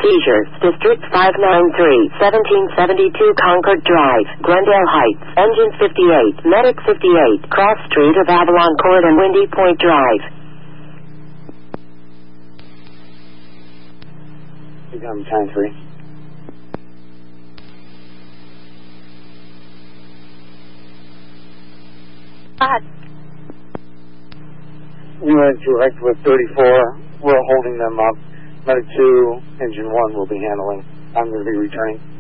seizures. District 593, 1772 Concord Drive, Glendale Heights. Engine 58, Medic 58, Cross Street of Avalon Court and Windy Point Drive. Time 3. We went direct with 34. We're holding them up. Medic 2, Engine 1 will be handling. I'm going to be returning.